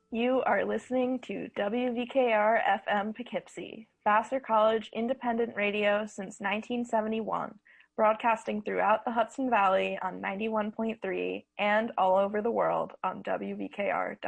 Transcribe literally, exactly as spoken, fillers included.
You are listening to W V K R F M Poughkeepsie, Vassar College independent radio since nineteen seventy-one, broadcasting throughout the Hudson Valley on ninety-one point three and all over the world on W V K R dot com.